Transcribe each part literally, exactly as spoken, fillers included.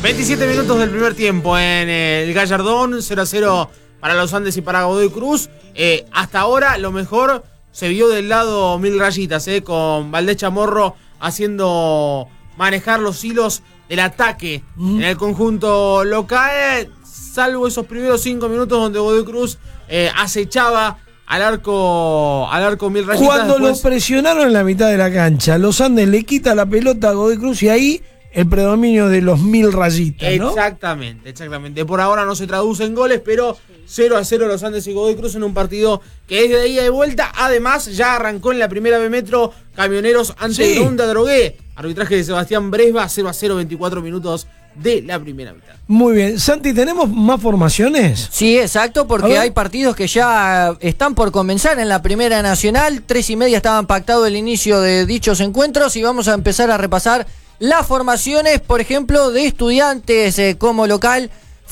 veintisiete minutos del primer tiempo en el Gallardón, cero a cero para los Andes y para Godoy Cruz. Eh, hasta ahora lo mejor se vio del lado Mil Rayitas, eh, con Valdés Chamorro haciendo manejar los hilos del ataque mm. en el conjunto local, salvo esos primeros cinco minutos donde Godoy Cruz eh, acechaba al arco al arco Mil Rayitas. Cuando después... lo presionaron en la mitad de la cancha, los Andes le quita la pelota a Godoy Cruz y ahí el predominio de los Mil Rayitas, ¿no? Exactamente, exactamente. Por ahora no se traduce en goles, pero cero a cero los Andes y Godoy Cruz en un partido que es de ida y vuelta. Además, ya arrancó en la primera B Metro Camioneros ante sí. Gronda Drogué. Arbitraje de Sebastián Bresba, cero a cero, veinticuatro minutos de la primera mitad. Muy bien. Santi, ¿tenemos más formaciones? Sí, exacto, porque hay partidos que ya están por comenzar en la Primera Nacional. Tres y media estaban pactado el inicio de dichos encuentros y vamos a empezar a repasar las formaciones, por ejemplo, de Estudiantes eh, como local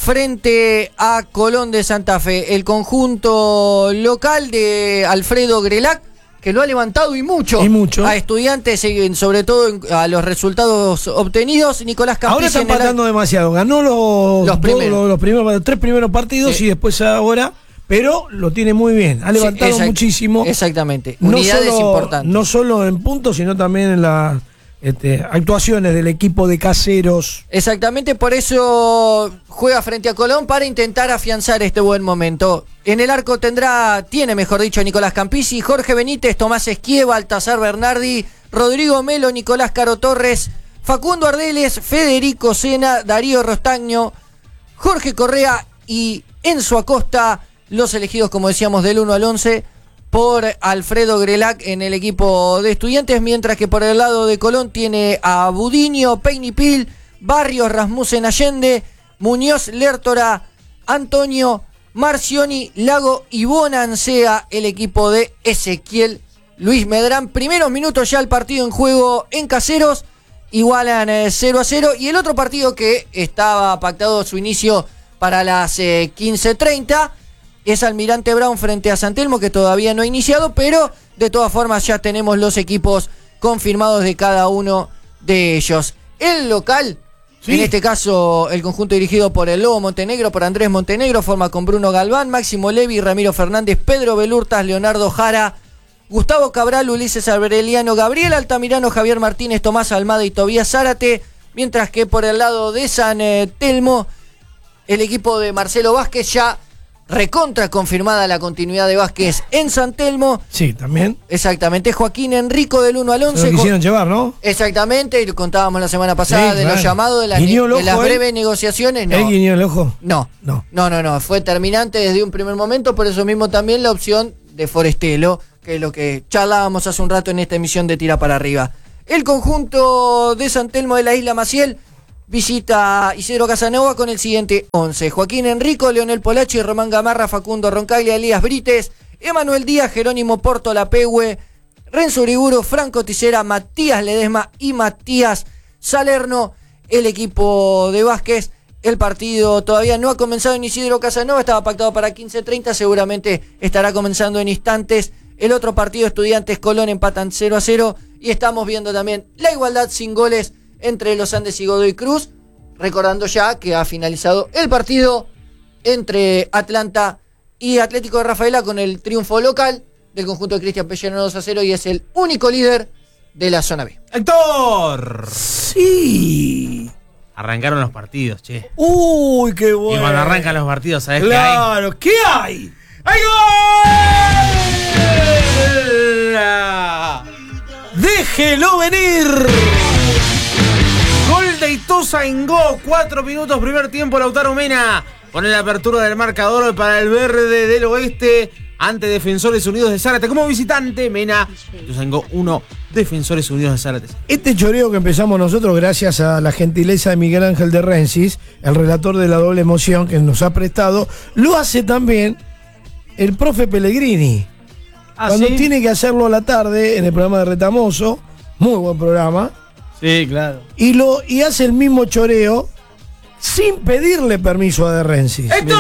frente a Colón de Santa Fe. El conjunto local de Alfredo Grelac, que lo ha levantado y mucho, y mucho. a Estudiantes, sobre todo a los resultados obtenidos. Nicolás Campisi. Ahora están patando el... demasiado. Ganó los, los, primeros. Los, los, primeros, los tres primeros partidos sí. y después ahora, pero lo tiene muy bien. Ha levantado sí, exact- muchísimo. Exactamente. Unidades no solo, importantes. No solo en puntos, sino también en la... Este, actuaciones del equipo de Caseros. Exactamente, por eso juega frente a Colón para intentar afianzar este buen momento. En el arco tendrá, tiene mejor dicho, Nicolás Campisi, Jorge Benítez, Tomás Esquieva, Altazar Bernardi, Rodrigo Melo, Nicolás Caro Torres, Facundo Ardeles, Federico Sena, Darío Rostaño, Jorge Correa y Enzo Acosta, los elegidos, como decíamos, del uno al once por Alfredo Grelac en el equipo de Estudiantes, mientras que por el lado de Colón tiene a Budiño, Peinipil, Barrios, Rasmussen Allende, Muñoz Lertora, Antonio, Marcioni, Lago y Bonancea, el equipo de Ezequiel Luis Medrán. Primeros minutos ya el partido en juego en Caseros, igualan eh, cero a cero, y el otro partido que estaba pactado su inicio para las eh, quince treinta es Almirante Brown frente a San Telmo, que todavía no ha iniciado, pero de todas formas ya tenemos los equipos confirmados de cada uno de ellos. El local, sí. en este caso el conjunto dirigido por el Lobo Montenegro, por Andrés Montenegro, forma con Bruno Galván, Máximo Levi, Ramiro Fernández, Pedro Belurtas, Leonardo Jara, Gustavo Cabral, Ulises Aureliano, Gabriel Altamirano, Javier Martínez, Tomás Almada y Tobías Zárate, mientras que por el lado de San eh, Telmo, el equipo de Marcelo Vázquez ya recontra confirmada la continuidad de Vázquez en San Telmo. Sí, también. Exactamente. Joaquín Enrico del uno al once. Se lo quisieron llevar, ¿no? Exactamente. Y lo contábamos la semana pasada sí, de claro. los llamados, de, la ne- de las breves él? negociaciones. No. ¿Él guiñó el ojo? No. No. No, no, no. Fue terminante desde un primer momento. Por eso mismo también la opción de Forestelo, que es lo que charlábamos hace un rato en esta emisión de Tira para Arriba. El conjunto de San Telmo de la Isla Maciel visita Isidro Casanova con el siguiente once: Joaquín Enrico, Leonel Polachi, Román Gamarra, Facundo Roncaglia, Elías Brites, Emanuel Díaz, Jerónimo Porto Lapehue, Renzo Uriburu, Franco Tisera, Matías Ledesma y Matías Salerno. El equipo de Vázquez, el partido todavía no ha comenzado en Isidro Casanova, estaba pactado para quince treinta, seguramente estará comenzando en instantes. El otro partido, Estudiantes Colón, empatan cero a cero, y estamos viendo también la igualdad sin goles entre los Andes y Godoy Cruz, recordando ya que ha finalizado el partido entre Atlanta y Atlético de Rafaela con el triunfo local del conjunto de Cristian Pellerano dos a cero, y es el único líder de la zona B. ¡Héctor! Sí. Arrancaron los partidos, che. Uy, qué bueno. Y cuando arrancan los partidos, ¿sabés claro, qué hay? ¿qué hay? ¡Hay gol! ¡Déjelo venir! Gol de Itoza en Go, cuatro minutos, primer tiempo. Lautaro Mena pone la apertura del marcador para el Verde del Oeste ante Defensores Unidos de Zárate. Como visitante, Mena, Itoza en Go uno, Defensores Unidos de Zárate. Este choreo que empezamos nosotros gracias a la gentileza de Miguel Ángel de Rensis, el relator de La Doble Emoción que nos ha prestado, lo hace también el profe Pellegrini. ¿Ah, cuando sí? Tiene que hacerlo a la tarde en el programa de Retamoso, muy buen programa. Sí, claro. Y, lo, y hace el mismo choreo sin pedirle permiso a De Rensis. ¡Héctor!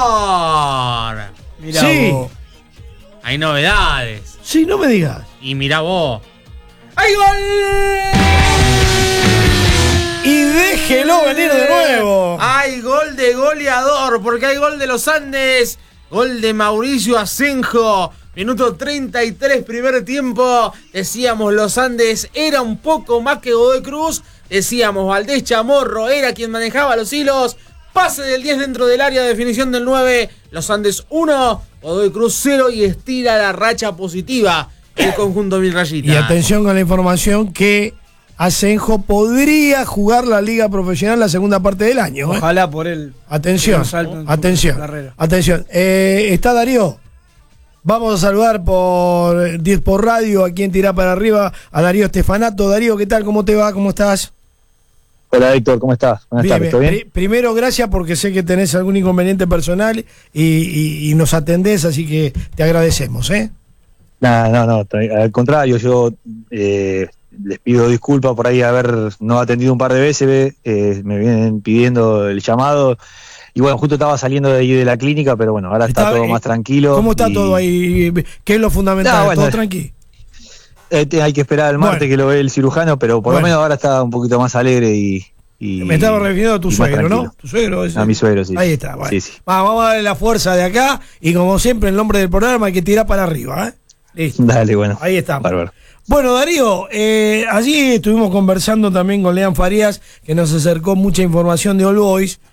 Mirá sí. vos. Hay novedades. Sí, no me digas. Y mirá vos. ¡Hay gol! Y déjelo venir de nuevo. goleador, porque hay gol de los Andes, gol de Mauricio Asenjo, minuto treinta y tres, primer tiempo. Decíamos, los Andes era un poco más que Godoy Cruz, decíamos, Valdés Chamorro era quien manejaba los hilos, pase del diez dentro del área, definición del nueve, los Andes uno, Godoy Cruz cero, y estira la racha positiva el conjunto Mil Rayitas. Y atención con la información que Asenjo podría jugar la liga profesional la segunda parte del año. ¿eh? Ojalá por él. Atención, atención, atención. Eh, ¿Está Darío? Vamos a saludar por diez por radio, aquí en Tirá para Arriba, a Darío Estefanato. Darío, ¿qué tal? ¿Cómo te va? ¿Cómo estás? Hola, Héctor, ¿cómo estás? Buenas bien, tardes, ¿todo bien? Pri- primero, gracias porque sé que tenés algún inconveniente personal y, y, y nos atendés, así que te agradecemos, ¿eh? No, no, no, al contrario, yo eh, les pido disculpas por ahí haber no atendido un par de veces, eh, me vienen pidiendo el llamado, y bueno, justo estaba saliendo de ahí de la clínica, pero bueno, ahora está, está todo eh, más tranquilo. ¿Cómo está y... todo ahí? ¿Qué es lo fundamental? No, bueno, ¿Todo tranquilo? Eh, hay que esperar al martes bueno. que lo ve el cirujano, pero por bueno. lo menos ahora está un poquito más alegre y... Y, me estaba refiriendo a tu suegro, ¿no? Tu suegro ese. A mi suegro, sí. Ahí está, bueno. Sí, sí. Va, vamos a darle la fuerza de acá y como siempre en nombre del programa hay que tirar para arriba, ¿eh? Listo. Dale, bueno. Ahí está. Bárbaro. Bueno, Darío, eh, allí estuvimos conversando también con Lean Farías, que nos acercó mucha información de All Boys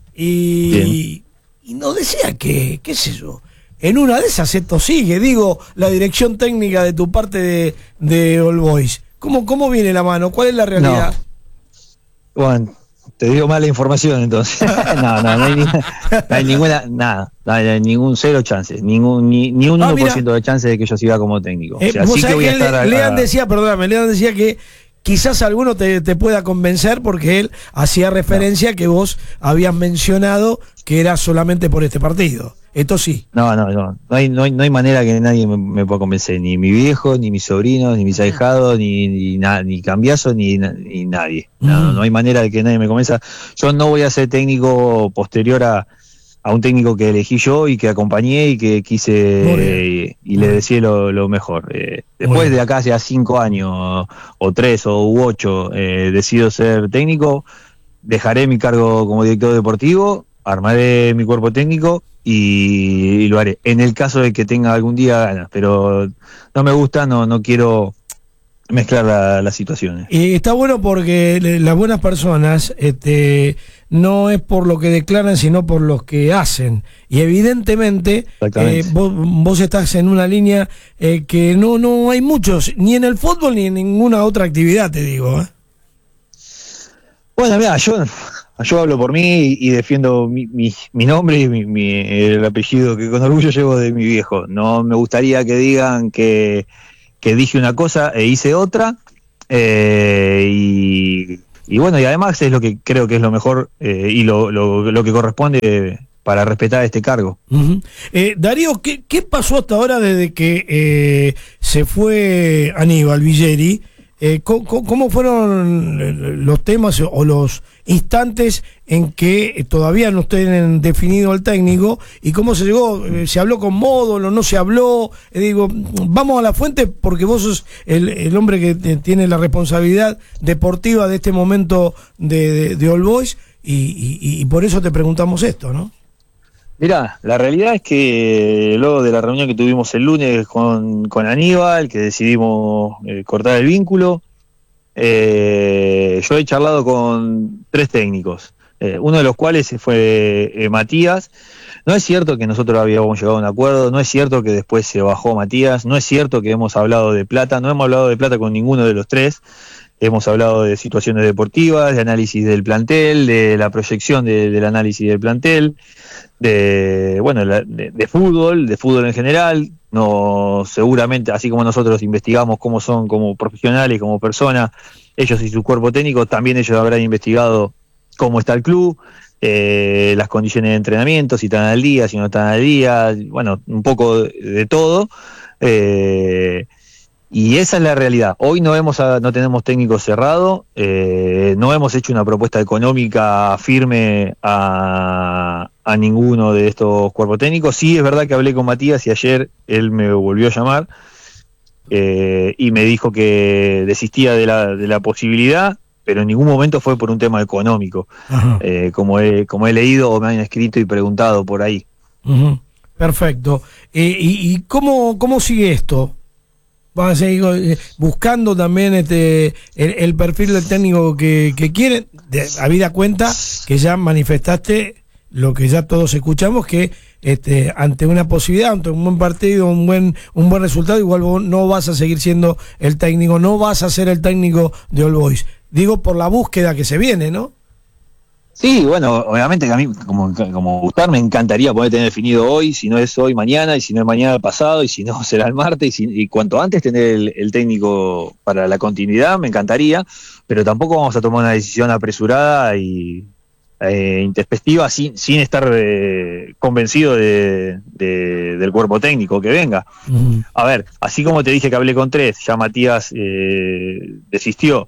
y, y nos decía que, qué sé yo, en una de esas esto sigue, digo, la dirección técnica de tu parte de, de All Boys. ¿Cómo, ¿Cómo viene la mano? ¿Cuál es la realidad? No. Bueno, te digo mala información entonces. no, no, no hay, ni, no hay ninguna, nada, no hay ningún cero chance, ningún, ni, ni un ah, uno por ciento de chance de que yo siga como técnico. Eh, o sea, sí que voy a estar a, Lean decía, perdóname, Lean decía que quizás alguno te, te pueda convencer porque él hacía referencia no. que vos habías mencionado que era solamente por este partido. Esto sí. No, no, no. No hay, no hay, no hay manera que nadie me, me pueda convencer. Ni mi viejo, ni mis sobrinos, ni mis ahijados, ni, ni, na, ni Cambiaso, ni, ni nadie. No, mm. no hay manera de que nadie me convenza. Yo no voy a ser técnico posterior a, a un técnico que elegí yo y que acompañé y que quise eh, y, y le deseé lo, lo mejor. Eh, después de acá, ya cinco años, o tres, o u ocho, eh, decido ser técnico, dejaré mi cargo como director deportivo, armaré mi cuerpo técnico y, y lo haré, en el caso de que tenga algún día ganas, pero no me gusta, no no quiero mezclar la, las situaciones. Y está bueno porque las buenas personas este, no es por lo que declaran, sino por lo que hacen. Y evidentemente eh, vos, vos estás en una línea eh, que no, no hay muchos, ni en el fútbol ni en ninguna otra actividad, te digo. ¿eh? Bueno, mira, yo... Yo hablo por mí y defiendo mi, mi, mi nombre y mi, mi, el apellido que con orgullo llevo de mi viejo. No me gustaría que digan que, que dije una cosa e hice otra. Eh, y, y bueno, y además es lo que creo que es lo mejor eh, y lo, lo, lo que corresponde para respetar este cargo. Uh-huh. eh, Darío, ¿qué, ¿qué pasó hasta ahora desde que eh, se fue Aníbal Villeri? Eh, ¿cómo, ¿Cómo fueron los temas o los instantes en que todavía no tienen definido al técnico? ¿Y cómo se llegó? ¿Se habló con Módulo? ¿No se habló? Eh, digo, vamos a la fuente porque vos sos el, el hombre que tiene la responsabilidad deportiva de este momento de, de, de All Boys y, y, y por eso te preguntamos esto, ¿no? Mirá, la realidad es que luego de la reunión que tuvimos el lunes con, con Aníbal, que decidimos eh, cortar el vínculo, eh, yo he charlado con tres técnicos, eh, uno de los cuales fue eh, Matías. No es cierto que nosotros habíamos llegado a un acuerdo, no es cierto que después se bajó Matías, no es cierto que hemos hablado de plata, no hemos hablado de plata con ninguno de los tres. Hemos hablado de situaciones deportivas, de análisis del plantel, de la proyección de, del análisis del plantel, de bueno de, de fútbol, de fútbol en general. No, seguramente, así como nosotros investigamos cómo son como profesionales, como personas, ellos y su cuerpo técnico, también ellos habrán investigado cómo está el club, eh, las condiciones de entrenamiento, si están al día, si no están al día, bueno, un poco de, de todo. Eh, Y esa es la realidad. Hoy no hemos no tenemos técnico cerrado, eh, no hemos hecho una propuesta económica firme a, a ninguno de estos cuerpos técnicos. Sí, es verdad que hablé con Matías y ayer él me volvió a llamar eh, y me dijo que desistía de la, de la posibilidad pero en ningún momento fue por un tema económico, eh, como, he, como he leído o me han escrito y preguntado por ahí. Uh-huh. Perfecto. Eh, ¿Y, y cómo, cómo sigue esto? Van a seguir eh, buscando también este el, el perfil del técnico que, que quieren, de, habida cuenta que ya manifestaste lo que ya todos escuchamos, que este ante una posibilidad, ante un buen partido, un buen un buen resultado, igual vos no vas a seguir siendo el técnico, no vas a ser el técnico de All Boys. Digo, por la búsqueda que se viene, ¿no? Sí, bueno, obviamente que a mí, como, como Gustar, me encantaría poder tener definido hoy, si no es hoy, mañana, y si no es mañana, pasado, y si no, será el martes, y, si, y cuanto antes tener el, el técnico para la continuidad, me encantaría, pero tampoco vamos a tomar una decisión apresurada y eh, intempestiva sin, sin estar eh, convencido de, de, del cuerpo técnico que venga. Uh-huh. A ver, así como te dije que hablé con tres, ya Matías eh, desistió,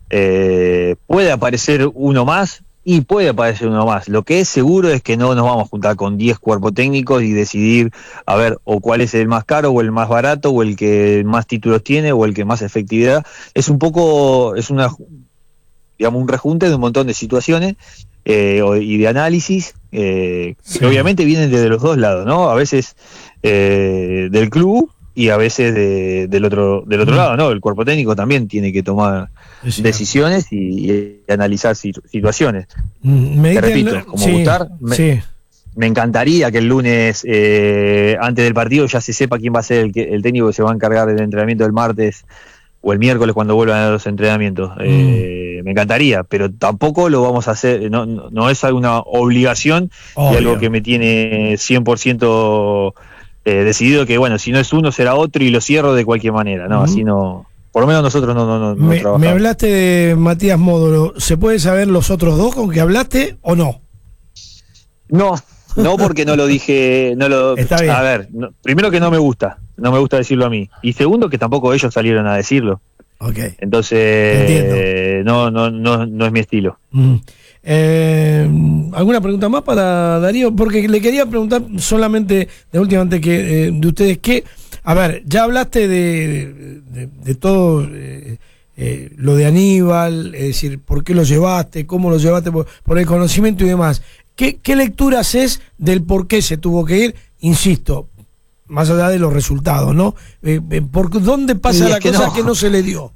eh, puede aparecer uno más, y puede aparecer uno más. Lo que es seguro es que no nos vamos a juntar con diez cuerpos técnicos y decidir, a ver, o cuál es el más caro, o el más barato, o el que más títulos tiene, o el que más efectividad. Es un poco, es una, digamos, un rejunte de un montón de situaciones eh, y de análisis eh, sí. que obviamente vienen desde los dos lados, ¿no? A veces eh, del club y a veces de, del otro del otro mm. lado, ¿no? El cuerpo técnico también tiene que tomar sí, decisiones y, y analizar situ- situaciones. Me Te repito, el... como sí, Gustar, me, sí. me encantaría que el lunes, eh, antes del partido, ya se sepa quién va a ser el, que, el técnico que se va a encargar del entrenamiento del martes o el miércoles cuando vuelvan a los entrenamientos. Mm. Eh, me encantaría, pero tampoco lo vamos a hacer, no, no, no es alguna obligación Obvio. y algo que me tiene cien por ciento eh, decidido que, bueno, si no es uno será otro y lo cierro de cualquier manera, ¿no? Mm. Así no... Por lo menos nosotros no, no, no, no me, trabajamos. Me hablaste de Matías Módolo. ¿Se puede saber los otros dos con que hablaste o no? No, no porque no lo dije. No lo, Está bien. A ver, no, primero que no me gusta. No me gusta decirlo a mí. Y segundo que tampoco ellos salieron a decirlo. Okay. Entonces, eh, no, no, no, no es mi estilo. Mm. Eh, ¿Alguna pregunta más para Darío? Porque le quería preguntar solamente, de última, antes que eh, de ustedes, que, a ver, ya hablaste de, de, de todo eh, eh, lo de Aníbal, es decir, por qué lo llevaste, cómo lo llevaste, por, por el conocimiento y demás. ¿Qué, qué lectura haces del por qué se tuvo que ir? Insisto, más allá de los resultados, ¿no? Eh, ¿Por dónde pasa la que cosa no. que no se le dio?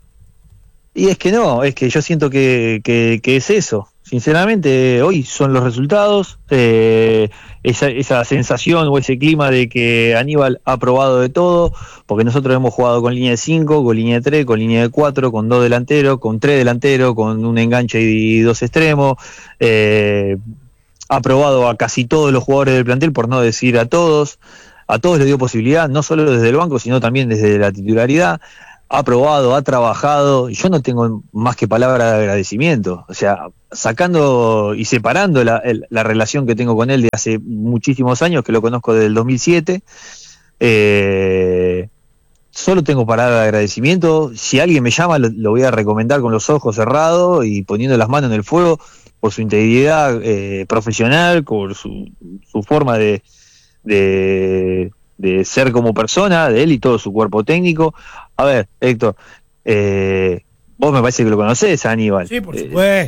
Y es que no, es que yo siento que, que, que es eso. Sinceramente, hoy son los resultados, eh, esa, esa sensación o ese clima de que Aníbal ha probado de todo, porque nosotros hemos jugado con línea de cinco, con línea de tres, con línea de cuatro, con dos delanteros, con tres delanteros, con un enganche y dos extremos, eh, ha probado a casi todos los jugadores del plantel, por no decir a todos, a todos les dio posibilidad, no solo desde el banco, sino también desde la titularidad. Ha probado, ha trabajado, y yo no tengo más que palabra de agradecimiento. O sea, sacando y separando la, el, la relación que tengo con él de hace muchísimos años, que lo conozco desde el dos mil siete, eh, solo tengo palabra de agradecimiento. Si alguien me llama, lo, lo voy a recomendar con los ojos cerrados y poniendo las manos en el fuego por su integridad eh, profesional, por su, su forma de... de de ser como persona, de él y todo su cuerpo técnico. A ver, Héctor, eh, vos me parece que lo conocés, Aníbal. Sí, por supuesto.